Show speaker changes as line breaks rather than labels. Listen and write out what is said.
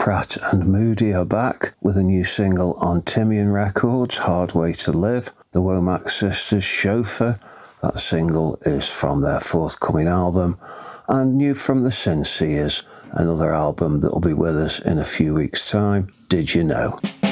Pratt and Moody are back with a new single on Timian Records, Hard Way to Live. The Womack Sisters, Chauffeur. That single is from their forthcoming album. And new from the Sinseers, another album that will be with us in a few weeks' time, Did You Know?